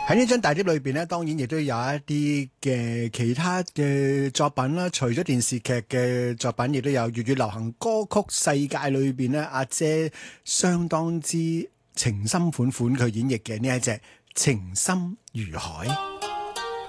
喺呢張大碟裏邊咧，當然亦都有一啲嘅其他嘅作品啦。除咗電視劇嘅作品，亦都有粵語流行歌曲世界裏邊咧，阿姐相當之情深款款佢演繹嘅呢一隻《情深如海》。